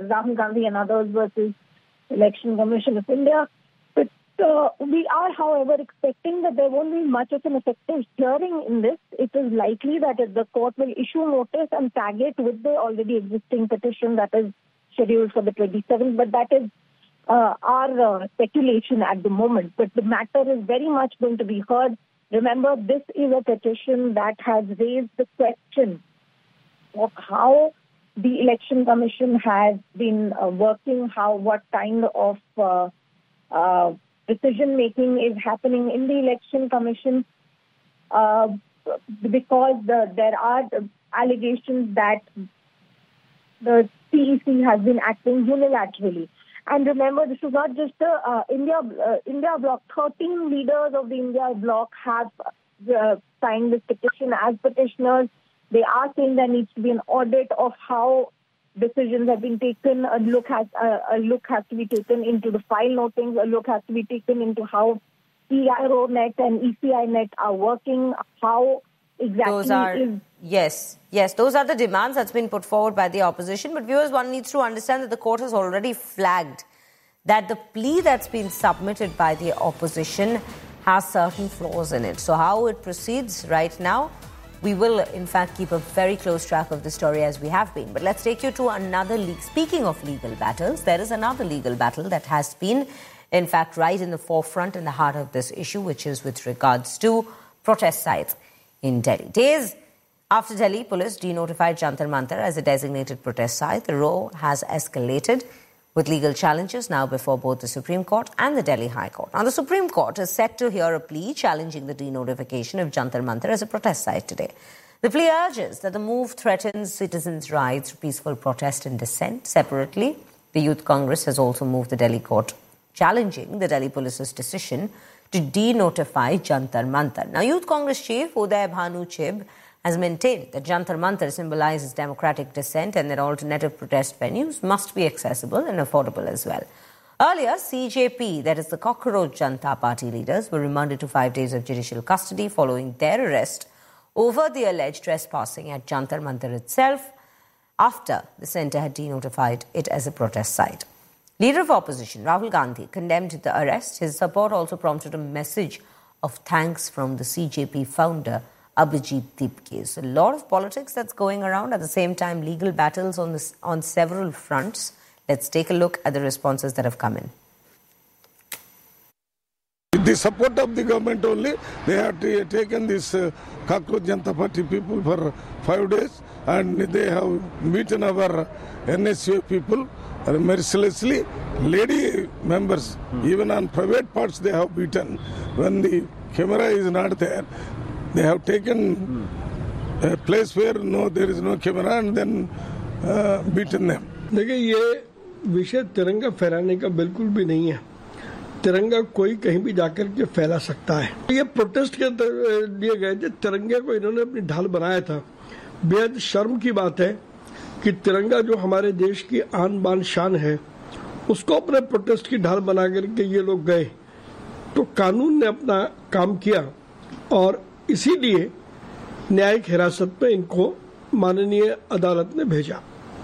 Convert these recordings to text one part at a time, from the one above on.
Rahul Gandhi and others versus Election Commission of India. But we are, however, expecting that there won't be much of an effective hearing in this. It is likely that the court will issue notice and tag it with the already existing petition that is scheduled for the 27th. But that is our speculation at the moment. But the matter is very much going to be heard. Remember, this is a petition that has raised the question of how the Election Commission has been working, what kind of decision-making is happening in the Election Commission, because there are allegations that the CEC has been acting unilaterally. And remember, this is not just the India bloc. 13 leaders of the India bloc have signed this petition as petitioners. They are saying there needs to be an audit of how decisions have been taken. A look has to be taken into the file notings. A look has to be taken into how EIRO-net and ECI-net are working. How exactly Yes, those are the demands that's been put forward by the opposition. But viewers, one needs to understand that the court has already flagged that the plea that's been submitted by the opposition has certain flaws in it. So how it proceeds right now, we will, in fact, keep a very close track of the story as we have been. But let's take you to another league. Speaking of legal battles, there is another legal battle that has been, in fact, right in the forefront, in the heart of this issue, which is with regards to protest sites in Delhi. Days after Delhi police denotified Jantar Mantar as a designated protest site, the row has escalated with legal challenges now before both the Supreme Court and the Delhi High Court. Now, the Supreme Court is set to hear a plea challenging the denotification of Jantar Mantar as a protest site today. The plea urges that the move threatens citizens' rights to peaceful protest and dissent. Separately, the Youth Congress has also moved the Delhi court challenging the Delhi police's decision to denotify Jantar Mantar. Now, Youth Congress chief Uday Bhanu Chib has maintained that Jantar Mantar symbolizes democratic dissent and that alternative protest venues must be accessible and affordable as well. Earlier, CJP, that is the Cockroach Janata Party leaders, were remanded to 5 days of judicial custody following their arrest over the alleged trespassing at Jantar Mantar itself after the centre had denotified it as a protest site. Leader of opposition Rahul Gandhi condemned the arrest. His support also prompted a message of thanks from the CJP founder Abhijit Dipke. So a lot of politics that's going around. At the same time, legal battles on several fronts. Let's take a look at the responses that have come in. With the support of the government only, they have taken this Cockroach Janata Party people for 5 days, and they have beaten our NSU people mercilessly. Lady members, even on private parts, they have beaten. When the camera is not there, they have taken a place where there is no camera and then beaten them. देखिए ये विषय तिरंगा फहराने का बिल्कुल भी नहीं है. तिरंगा कोई कहीं भी जाकर के फैला सकता है. ये प्रोटेस्ट के लिए गए थे. तिरंगे को इन्होंने अपनी ढाल बनाया था. बेहद शर्म की बात है कि तिरंगा जो हमारे देश की आन बान शान है, उसको अपने प्रोटेस्ट की ढाल बना करके ये लोग गए. तो कानून ने अपना काम किया और इसीलिए न्यायिक हिरासत में इनको माननीय अदालत ने भेजा.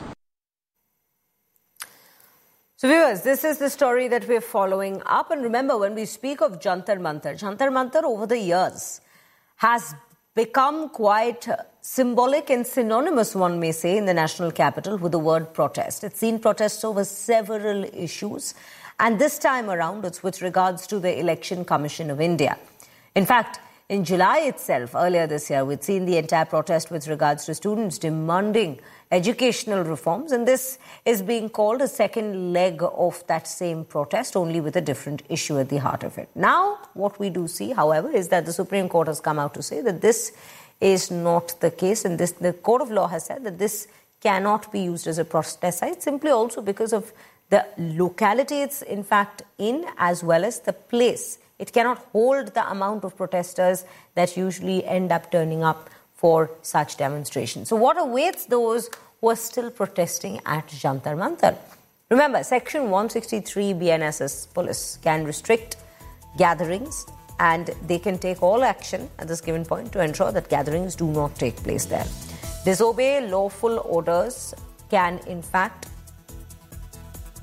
So viewers, this is the story that we're following up. And remember, when we speak of Jantar Mantar over the years has become quite symbolic and synonymous, one may say, in the national capital with the word protest. It's seen protests over several issues. And this time around, it's with regards to the Election Commission of India. In fact, in July itself, earlier this year, we'd seen the entire protest with regards to students demanding educational reforms. And this is being called a second leg of that same protest, only with a different issue at the heart of it. Now, what we do see, however, is that the Supreme Court has come out to say that this is not the case. And the Court of Law has said that this cannot be used as a protest site, simply also because of the locality it's in fact in, as well as the place. It cannot hold the amount of protesters that usually end up turning up for such demonstrations. So what awaits those who are still protesting at Jantar Mantar? Remember, Section 163 BNSS police can restrict gatherings and they can take all action at this given point to ensure that gatherings do not take place there. Disobey lawful orders can in fact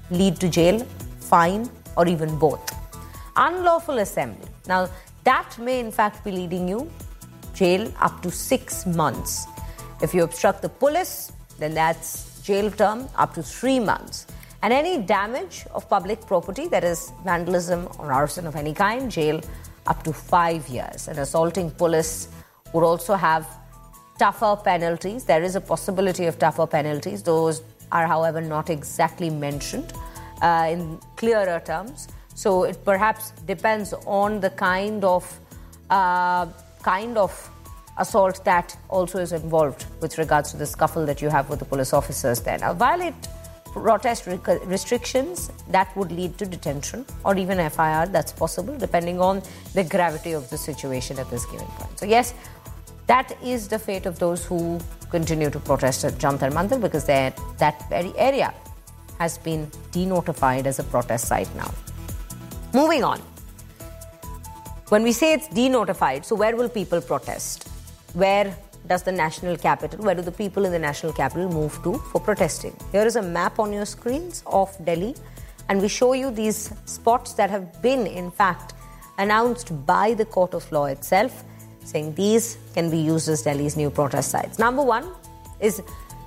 lead to jail, fine, or even both. Unlawful assembly. Now, that may in fact be leading you jail up to 6 months. If you obstruct the police, then that's jail term up to 3 months. And any damage of public property, that is vandalism or arson of any kind, jail up to 5 years. And assaulting police would also have tougher penalties. There is a possibility of tougher penalties. Those are, however, not exactly mentioned in clearer terms. So it perhaps depends on the kind of assault that also is involved with regards to the scuffle that you have with the police officers there. Now, violate protest restrictions, that would lead to detention or even FIR. That's possible depending on the gravity of the situation at this given point. So yes, that is the fate of those who continue to protest at Jantar Mantar, because that very area has been denotified as a protest site now. Moving on. When we say it's denotified, so where will people protest? Where does the national capital, where do the people in the national capital move to for protesting? Here is a map on your screens of Delhi, and we show you these spots that have been, in fact, announced by the Court of Law itself, saying these can be used as Delhi's new protest sites. Number one is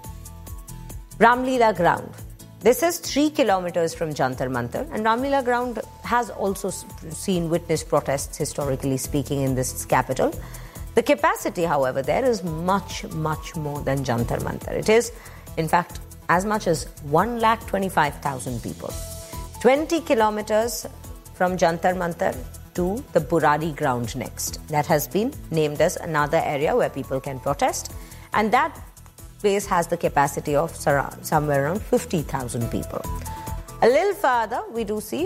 Ramlila Ground. This is 3 kilometers from Jantar Mantar, and Ramlila Ground has also witnessed protests, historically speaking, in this capital. The capacity, however, there is much, much more than Jantar Mantar. It is, in fact, as much as 1,25,000 people. 20 kilometers from Jantar Mantar to the Burari Ground next. That has been named as another area where people can protest, and that place has the capacity of somewhere around 50,000 people. A little further, we do see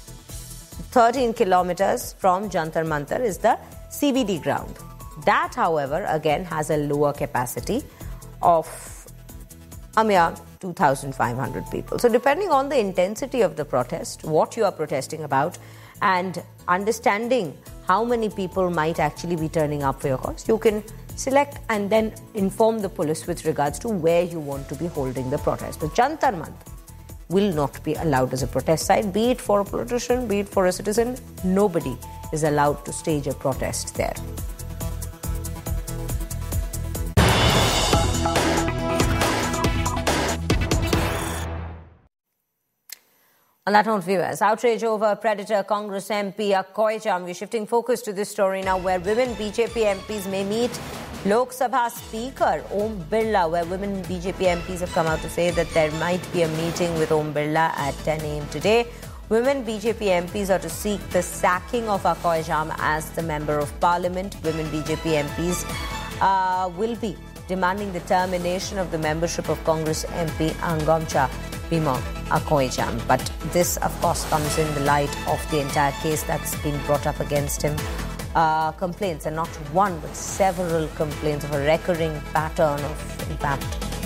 13 kilometers from Jantar Mantar is the CBD Ground. That, however, again has a lower capacity of a mere 2,500 people. So depending on the intensity of the protest, what you are protesting about, and understanding how many people might actually be turning up for your cause, you can select and then inform the police with regards to where you want to be holding the protest. But Jantar Mantar will not be allowed as a protest site, be it for a politician, be it for a citizen. Nobody is allowed to stage a protest there. On that note, viewers, outrage over Predator Congress MP Akoi Jam. We're shifting focus to this story now, where women BJP MPs may meet Lok Sabha Speaker Om Birla, where women BJP MPs have come out to say that there might be a meeting with Om Birla at 10 a.m. today. Women BJP MPs are to seek the sacking of Akoi Jam as the Member of Parliament. Women BJP MPs will be demanding the termination of the membership of Congress MP Angomcha Bimol Akoi Jam. But this, of course, comes in the light of the entire case that's been brought up against him. Complaints, and not one but several complaints of a recurring pattern of, in fact,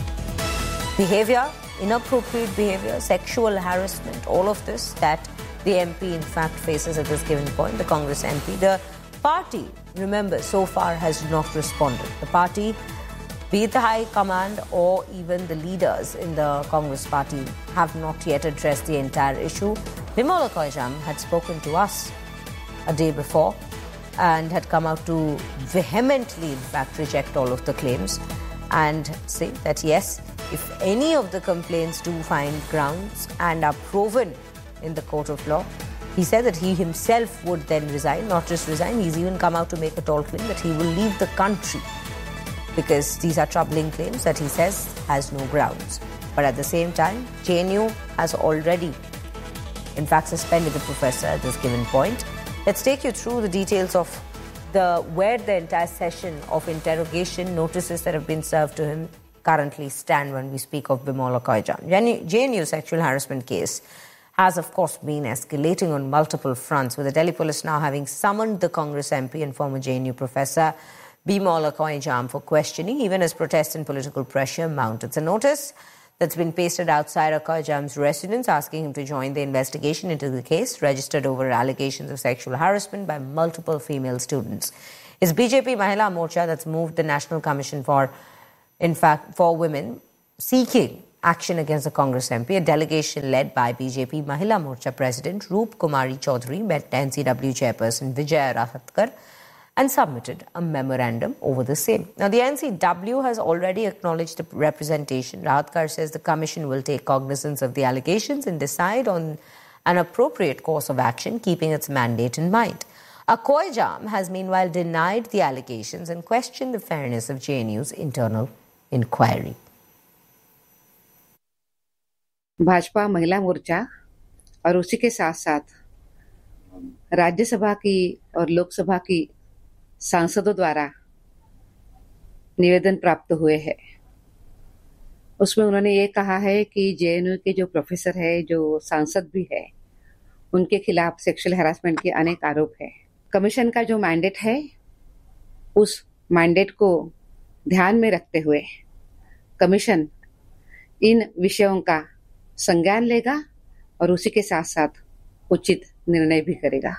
behavior, inappropriate behavior, sexual harassment, all of this that the MP in fact faces at this given point, the Congress MP. The party, remember, so far has not responded. The party, be it the High Command or even the leaders in the Congress party, have not yet addressed the entire issue. Bimol Akoi Jam had spoken to us a day before and had come out to vehemently, in fact, reject all of the claims and say that yes, if any of the complaints do find grounds and are proven in the court of law, he said that he himself would then resign. Not just resign, he's even come out to make a tall claim that he will leave the country, because these are troubling claims that he says has no grounds. But at the same time, JNU has already, in fact, suspended the professor at this given point. Let's take you through the details of where the entire session of interrogation notices that have been served to him currently stand when we speak of Bimol Akoi Jam. JNU's sexual harassment case has, of course, been escalating on multiple fronts, with the Delhi police now having summoned the Congress MP and former JNU professor Bimol Akoi Jam for questioning, even as protests and political pressure mount. It's a notice that's been pasted outside Akoi Jam's residence, asking him to join the investigation into the case registered over allegations of sexual harassment by multiple female students. It's BJP Mahila Morcha that's moved the National Commission for Women, seeking action against the Congress MP. A delegation led by BJP Mahila Morcha President Roop Kumari Chaudhary met NCW Chairperson Vijaya Rahatkar and submitted a memorandum over the same. Now, the NCW has already acknowledged the representation. Rahatkar says the Commission will take cognizance of the allegations and decide on an appropriate course of action, keeping its mandate in mind. ACOIJAM has meanwhile denied the allegations and questioned the fairness of JNU's internal inquiry. Bhajpa महिला मोर्चा और उसी के साथ साथ राज्यसभा की और लोकसभा की सांसदों द्वारा निवेदन प्राप्त हुए हैं। उसमें उन्होंने ये कहा है कि जेएनयू के जो प्रोफेसर है, जो सांसद भी है, उनके खिलाफ सेक्सुअल हैरासमेंट के अनेक आरोप है। कमीशन का जो मैंडेट है, उस मैंडेट को ध्यान में रखते हुए कमीशन इन विषयों का संज्ञान लेगा और उसी के साथ साथ उचित निर्णय भी करेगा।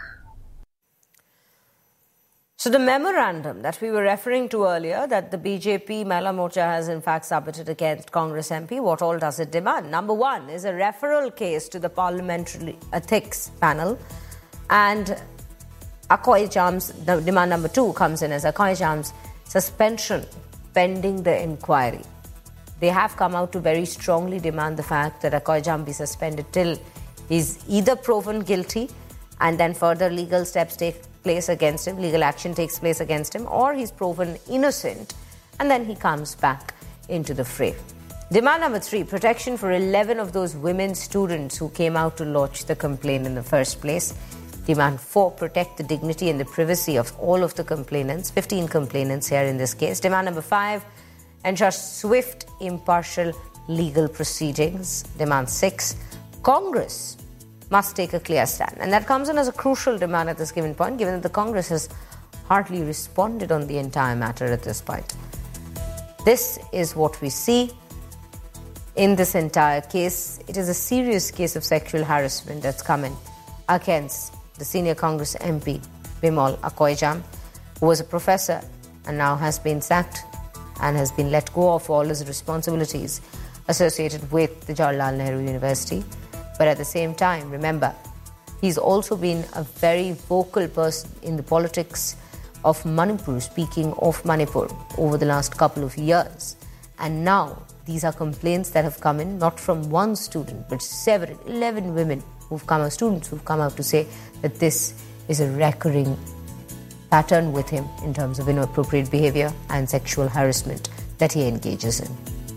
So the memorandum that we were referring to earlier, that the BJP Mahila Morcha has in fact submitted against Congress MP, what all does it demand? Number one is a referral case to the Parliamentary Ethics Panel, and ACOIJAM's demand number two comes in as ACOIJAM's suspension pending the inquiry. They have come out to very strongly demand the fact that ACOIJAM be suspended till he's either proven guilty and then further legal steps take place against him, legal action takes place against him, or he's proven innocent and then he comes back into the fray. Demand number three, protection for 11 of those women students who came out to lodge the complaint in the first place. Demand four, protect the dignity and the privacy of all of the complainants, 15 complainants here in this case. Demand number five, ensure swift, impartial legal proceedings. Demand six, Congress must take a clear stand. And that comes in as a crucial demand at this given point, given that the Congress has hardly responded on the entire matter at this point. This is what we see in this entire case. It is a serious case of sexual harassment that's come in against the senior Congress MP, Bimal ACOIJAM, who was a professor and now has been sacked and has been let go of all his responsibilities associated with the Jawaharlal Nehru University. But at the same time, remember, he's also been a very vocal person in the politics of Manipur, speaking of Manipur over the last couple of years. And now, these are complaints that have come in, not from one student, but 11 women students who've come out to say that this is a recurring pattern with him in terms of inappropriate behavior and sexual harassment that he engages in.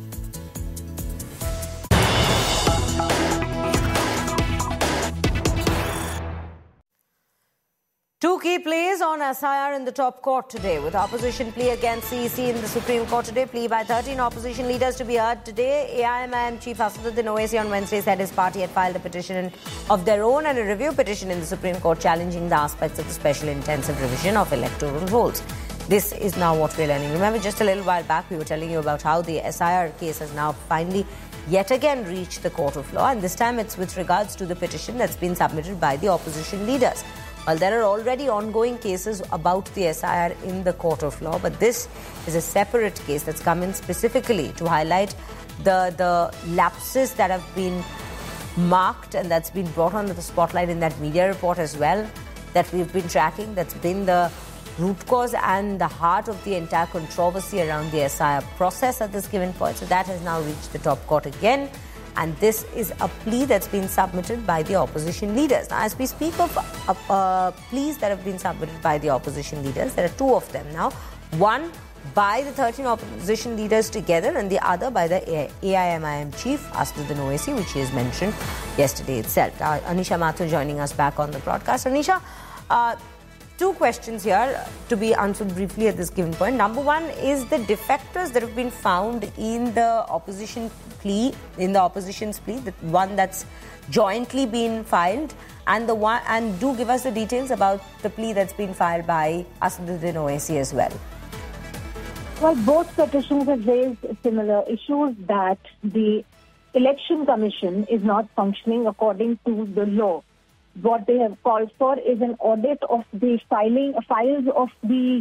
Two key pleas on SIR in the top court today, with opposition plea against CEC in the Supreme Court today. Plea by 13 opposition leaders to be heard today. AIMIM Chief Asaduddin Owaisi on Wednesday said his party had filed a petition of their own and a review petition in the Supreme Court challenging the aspects of the special intensive revision of electoral rolls. This is now what we're learning. Remember, just a little while back, we were telling you about how the SIR case has now finally yet again reached the court of law, and this time it's with regards to the petition that's been submitted by the opposition leaders. Well, there are already ongoing cases about the SIR in the court of law, but this is a separate case that's come in specifically to highlight the lapses that have been marked and that's been brought onto the spotlight in that media report as well that we've been tracking. That's been the root cause and the heart of the entire controversy around the SIR process at this given point. So that has now reached the top court again. And this is a plea that's been submitted by the opposition leaders. Now, as we speak of pleas that have been submitted by the opposition leaders, there are two of them now. One by the 13 opposition leaders together and the other by the AIMIM chief, Asaduddin Owaisi, which he has mentioned yesterday itself. Anisha Mathur joining us back on the broadcast. Anisha, two questions here to be answered briefly at this given point. Number one is the defectors that have been found in the opposition's plea, the one that's jointly been filed, and do give us the details about the plea that's been filed by Asaduddin Owaisi as well. Well, both petitions have raised similar issues, that the Election Commission is not functioning according to the law. What they have called for is an audit of the files of the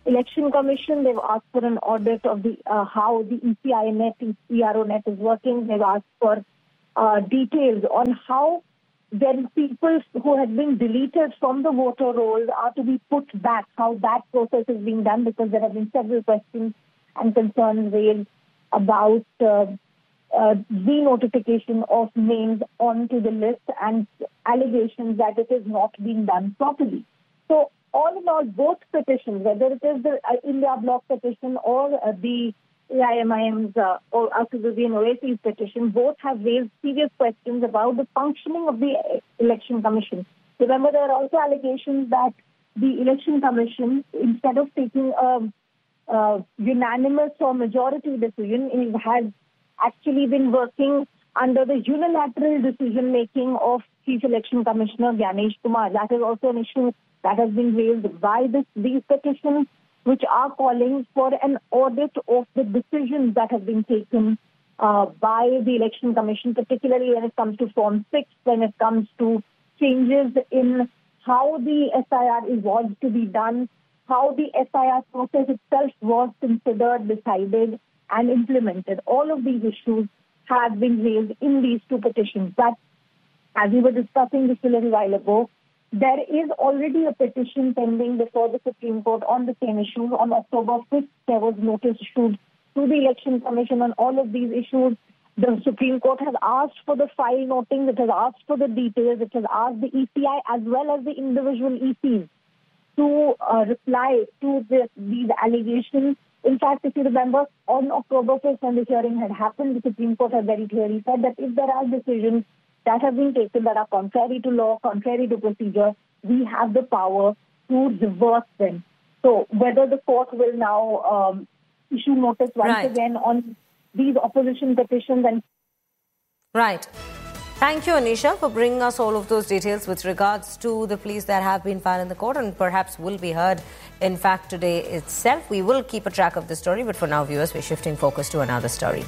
Election Commission, they've asked for an audit of the how the ECI net, ERO net is working. They've asked for details on how then people who have been deleted from the voter rolls are to be put back, how that process is being done, because there have been several questions and concerns raised about de-notification of names onto the list and allegations that it is not being done properly. So all in all, both petitions, whether it is the India Bloc petition or the AIMIM's or Asaduddin Owaisi's petition, both have raised serious questions about the functioning of the Election Commission. Remember, there are also allegations that the Election Commission, instead of taking a unanimous or majority decision, it has actually been working under the unilateral decision-making of Chief Election Commissioner Gyanesh Kumar. That is also an issue that has been raised by these petitions, which are calling for an audit of the decisions that have been taken by the Election Commission, particularly when it comes to Form 6, when it comes to changes in how the SIR was to be done, how the SIR process itself was considered, decided, and implemented. All of these issues have been raised in these two petitions. But as we were discussing this a little while ago, there is already a petition pending before the Supreme Court on the same issues. On October 5th, there was notice issued to the Election Commission on all of these issues. The Supreme Court has asked for the file noting, it has asked for the details, it has asked the ECI as well as the individual ECs to reply to these allegations. In fact, if you remember, on October 5th, when the hearing had happened, the Supreme Court had very clearly said that if there are decisions that have been taken that are contrary to law, contrary to procedure, we have the power to reverse them. So whether the court will now issue notice once again on these opposition petitions and... Right. Thank you, Anisha, for bringing us all of those details with regards to the pleas that have been filed in the court and perhaps will be heard, in fact, today itself. We will keep a track of the story, but for now, viewers, we're shifting focus to another story.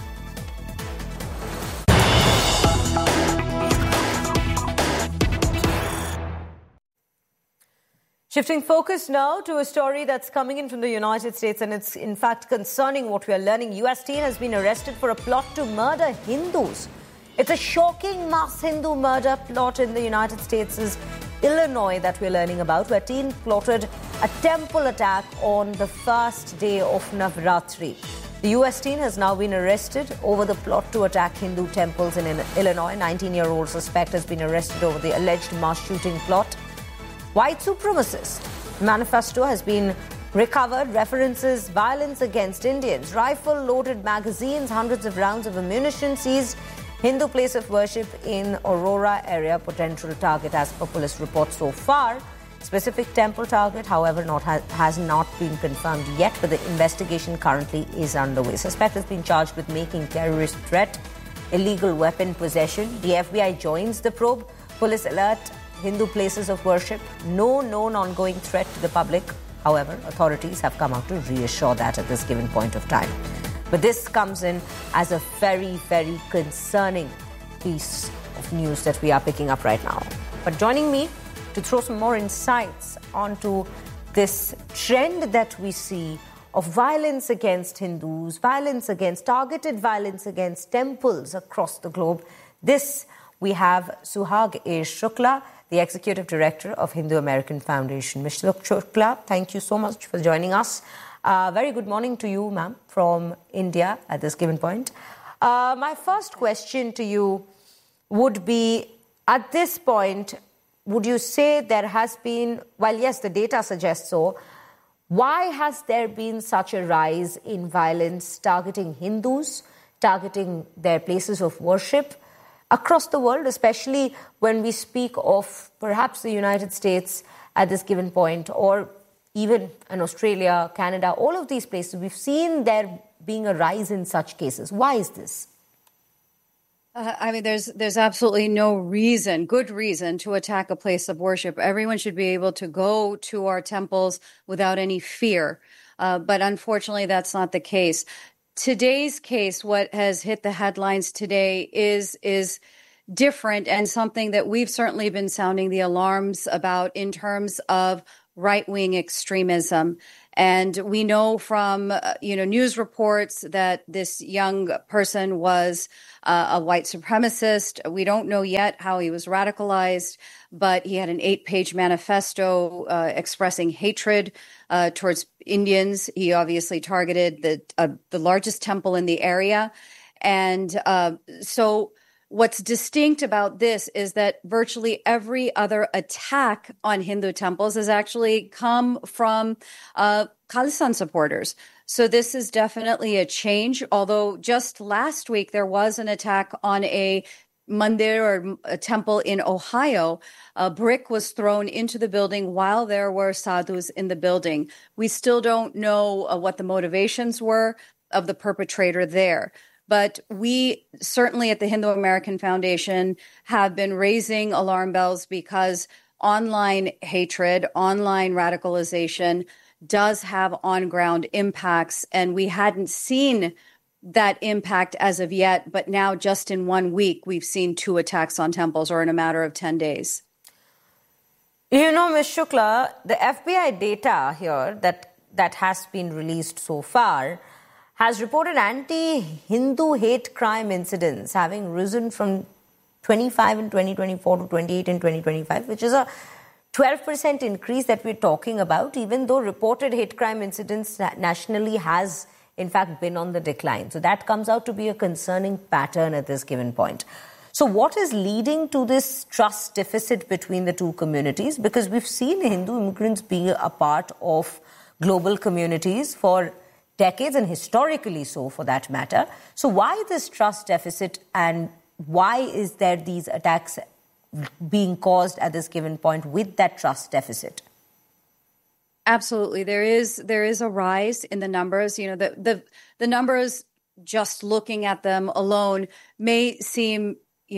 Shifting focus now to a story that's coming in from the United States, and it's in fact concerning what we are learning. US teen has been arrested for a plot to murder Hindus. It's a shocking mass Hindu murder plot in the United States' Illinois that we're learning about, where teen plotted a temple attack on the first day of Navratri. The US teen has now been arrested over the plot to attack Hindu temples in Illinois. 19-year-old suspect has been arrested over the alleged mass shooting plot. White supremacist manifesto has been recovered, references violence against Indians, rifle-loaded magazines, hundreds of rounds of ammunition seized. Hindu place of worship in Aurora area, potential target as per police reports so far. Specific temple target, however, has not been confirmed yet, but the investigation currently is underway. Suspect has been charged with making terrorist threat, illegal weapon possession. The FBI joins the probe. Police alert Hindu places of worship. No known ongoing threat to the public. However, authorities have come out to reassure that at this given point of time. But this comes in as a very, very concerning piece of news that we are picking up right now. But joining me to throw some more insights onto this trend that we see of violence against Hindus, targeted violence against temples across the globe. This we have Suhag A. Shukla, the Executive Director of Hindu American Foundation. Mr. Shukla, thank you so much for joining us. Very good morning to you, ma'am, from India at this given point. My first question to you would be, at this point, would you say there has been, while yes, the data suggests so, why has there been such a rise in violence targeting Hindus, targeting their places of worship across the world, especially when we speak of perhaps the United States at this given point, or even in Australia, Canada, all of these places, we've seen there being a rise in such cases. Why is this? There's absolutely no reason, good reason, to attack a place of worship. Everyone should be able to go to our temples without any fear. But unfortunately, that's not the case. Today's case, what has hit the headlines today is different, and something that we've certainly been sounding the alarms about in terms of right-wing extremism. And we know from, news reports that this young person was a white supremacist. We don't know yet how he was radicalized, but he had an 8-page manifesto expressing hatred towards Indians. He obviously targeted the largest temple in the area. And so what's distinct about this is that virtually every other attack on Hindu temples has actually come from Khalistan supporters. So this is definitely a change, although just last week there was an attack on a mandir or a temple in Ohio. A brick was thrown into the building while there were sadhus in the building. We still don't know what the motivations were of the perpetrator there. But we certainly at the Hindu American Foundation have been raising alarm bells because online hatred, online radicalization does have on-ground impacts. And we hadn't seen that impact as of yet. But now just in 1 week, we've seen 2 attacks on temples, or in a matter of 10 days. You know, Ms. Shukla, the FBI data here that has been released so far has reported anti-Hindu hate crime incidents having risen from 25 in 2024 to 28 in 2025, which is a 12% increase that we're talking about, even though reported hate crime incidents nationally has, in fact, been on the decline. So that comes out to be a concerning pattern at this given point. So what is leading to this trust deficit between the two communities? Because we've seen Hindu immigrants being a part of global communities for decades, and historically so for that matter. So why this trust deficit, and why is there these attacks being caused at this given point with that trust deficit? Absolutely. There is a rise in the numbers. You know, the numbers, just looking at them alone, may seem,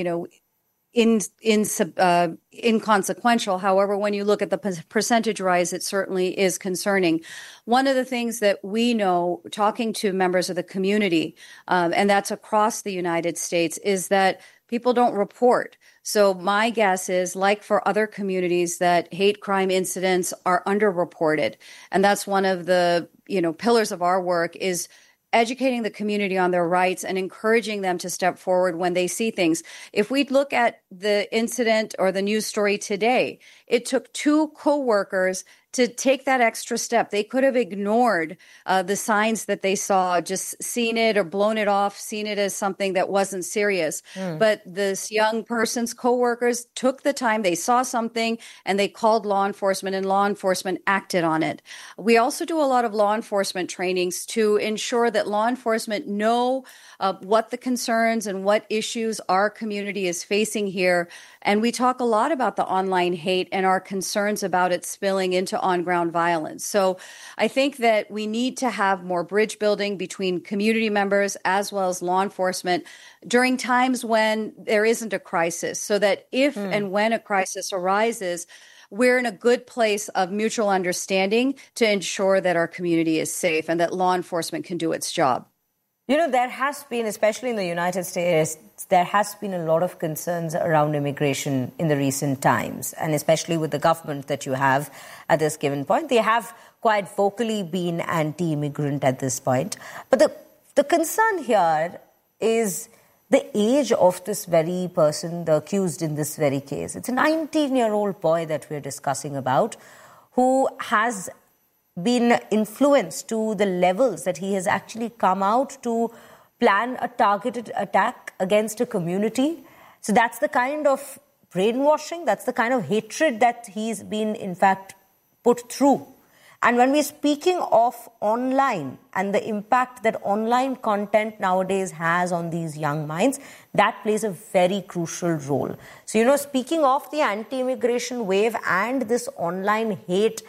inconsequential. However, when you look at the percentage rise, it certainly is concerning. One of the things that we know, talking to members of the community, and that's across the United States, is that people don't report. So my guess is, like for other communities, that hate crime incidents are underreported. And that's one of the, pillars of our work, is educating the community on their rights and encouraging them to step forward when they see things. If we look at the incident or the news story today, it took 2 co-workers to take that extra step. They could have ignored the signs that they saw, just seen it or blown it off, seen it as something that wasn't serious. But this young person's co-workers took the time, they saw something, and they called law enforcement, and law enforcement acted on it. We also do a lot of law enforcement trainings to ensure that law enforcement know what the concerns and what issues our community is facing here. And we talk a lot about the online hate and our concerns about it spilling into on-ground violence. So I think that we need to have more bridge building between community members as well as law enforcement during times when there isn't a crisis, so that if and when a crisis arises, we're in a good place of mutual understanding to ensure that our community is safe and that law enforcement can do its job. There has been, especially in the United States, there has been a lot of concerns around immigration in the recent times, and especially with the government that you have at this given point. They have quite vocally been anti-immigrant at this point. But the concern here is the age of this very person, the accused in this very case. It's a 19-year-old boy that we're discussing about, who has been influenced to the levels that he has actually come out to plan a targeted attack against a community. So that's the kind of brainwashing, that's the kind of hatred that he's been, in fact, put through. And when we're speaking of online and the impact that online content nowadays has on these young minds, that plays a very crucial role. So, speaking of the anti-immigration wave and this online hate,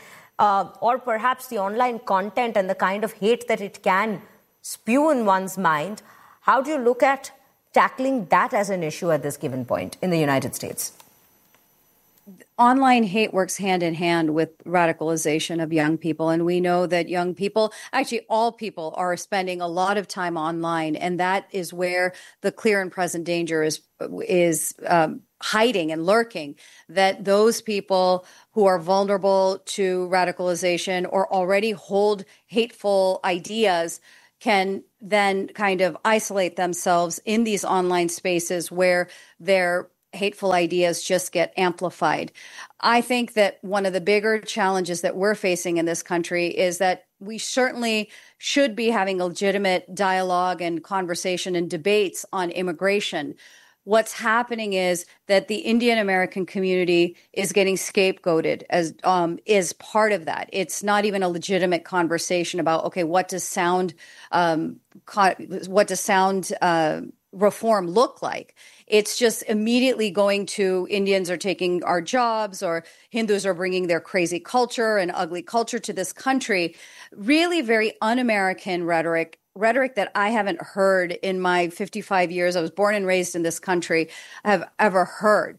or perhaps the online content and the kind of hate that it can spew in one's mind, how do you look at tackling that as an issue at this given point in the United States? Online hate works hand in hand with radicalization of young people. And we know that young people, actually all people, are spending a lot of time online. And that is where the clear and present danger is hiding and lurking, that those people who are vulnerable to radicalization or already hold hateful ideas can then kind of isolate themselves in these online spaces where their hateful ideas just get amplified. I think that one of the bigger challenges that we're facing in this country is that we certainly should be having a legitimate dialogue and conversation and debates on immigration. What's happening is that the Indian American community is getting scapegoated as is part of that. It's not even a legitimate conversation about, okay, what does sound reform look like? It's just immediately going to Indians are taking our jobs, or Hindus are bringing their crazy culture and ugly culture to this country. Really very un-American rhetoric that I haven't heard in my 55 years. I was born and raised in this country, have ever heard.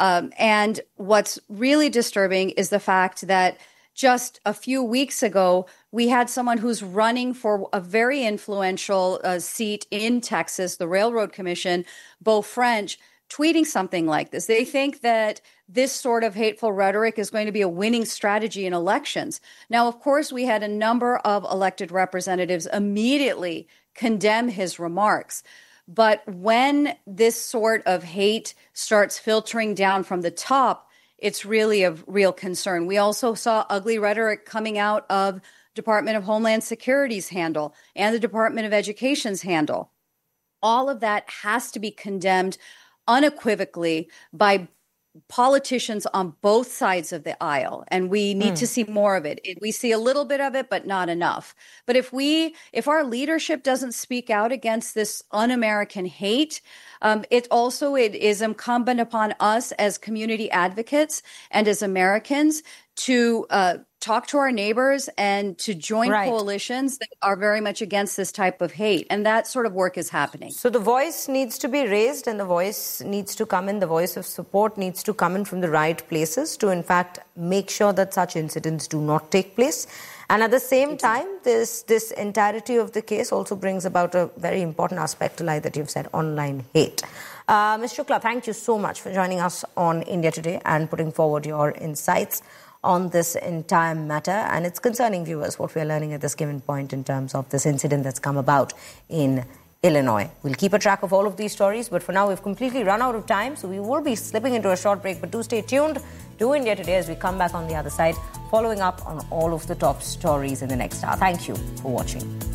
And what's really disturbing is the fact that just a few weeks ago, we had someone who's running for a very influential seat in Texas, the Railroad Commission, Beau French, tweeting something like this. They think that this sort of hateful rhetoric is going to be a winning strategy in elections. Now, of course, we had a number of elected representatives immediately condemn his remarks. But when this sort of hate starts filtering down from the top, it's really of real concern. We also saw ugly rhetoric coming out of Department of Homeland Security's handle and the Department of Education's handle. All of that has to be condemned unequivocally by politicians on both sides of the aisle, and we need to see more of it. We see a little bit of it, but not enough. But if our leadership doesn't speak out against this un-American hate, it is incumbent upon us as community advocates and as Americans to talk to our neighbors and to join coalitions that are very much against this type of hate. And that sort of work is happening. So the voice needs to be raised, and the voice needs to come in. The voice of support needs to come in from the right places to, in fact, make sure that such incidents do not take place. And at the same time, this entirety of the case also brings about a very important aspect to light that you've said, online hate. Ms. Shukla, thank you so much for joining us on India Today and putting forward your insights on this entire matter. And it's concerning, viewers, what we're learning at this given point in terms of this incident that's come about in Illinois. We'll keep a track of all of these stories, but for now we've completely run out of time, so we will be slipping into a short break. But do stay tuned to India Today as we come back on the other side, following up on all of the top stories in the next hour. Thank you for watching.